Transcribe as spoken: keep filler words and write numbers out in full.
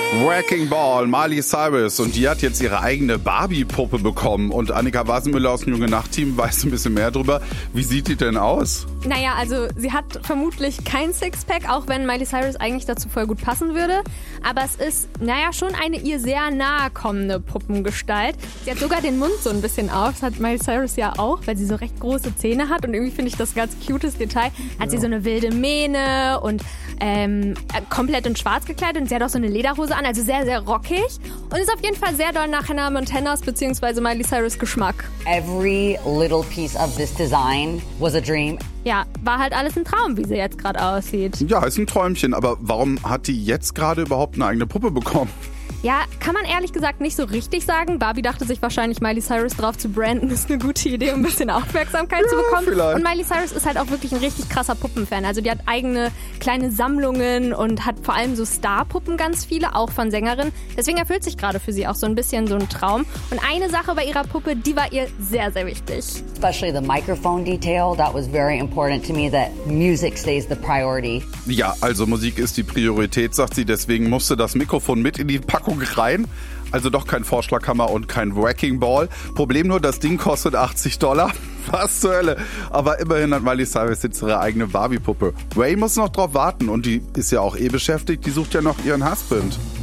Wrecking Ball, Miley Cyrus, und die hat jetzt ihre eigene Barbie-Puppe bekommen. Und Annika Wasenmüller aus dem Junge Nacht-Team weiß ein bisschen mehr drüber. Wie sieht die denn aus? Naja, also sie hat vermutlich kein Sixpack, auch wenn Miley Cyrus eigentlich dazu voll gut passen würde. Aber es ist, naja, schon eine ihr sehr nahe kommende Puppengestalt. Sie hat sogar den Mund so ein bisschen auf. Das hat Miley Cyrus ja auch, weil sie so recht große Zähne hat. Und irgendwie finde ich das ganz cutes Detail. Hat ja. sie so eine wilde Mähne und ähm, komplett in schwarz gekleidet. Und sie hat auch so eine Lederhose an, also sehr, sehr rockig. Und ist auf jeden Fall sehr doll nach Hannah Montanas bzw. Miley Cyrus Geschmack. Every little piece of this design was a dream. Ja, war halt alles ein Traum, wie sie jetzt gerade aussieht. Ja, ist ein Träumchen, aber warum hat die jetzt gerade überhaupt eine eigene Puppe bekommen? Ja, kann man ehrlich gesagt nicht so richtig sagen. Barbie dachte sich wahrscheinlich, Miley Cyrus drauf zu branden, ist eine gute Idee, um ein bisschen Aufmerksamkeit ja, zu bekommen. Vielleicht. Und Miley Cyrus ist halt auch wirklich ein richtig krasser Puppenfan. Also die hat eigene kleine Sammlungen und hat vor allem so Starpuppen ganz viele, auch von Sängerinnen. Deswegen erfüllt sich gerade für sie auch so ein bisschen so ein Traum. Und eine Sache bei ihrer Puppe, die war ihr sehr, sehr wichtig. Especially the microphone detail, that was very important to me, that music stays the priority. Ja, also Musik ist die Priorität, sagt sie. Deswegen musste das Mikrofon mit in die Packung rein. Also doch kein Vorschlaghammer und kein Wrecking Ball. Problem nur, das Ding kostet achtzig Dollar. Was zur Hölle. Aber immerhin hat Miley Cyrus jetzt ihre eigene Barbie-Puppe. Ray muss noch drauf warten und die ist ja auch eh beschäftigt. Die sucht ja noch ihren Husband.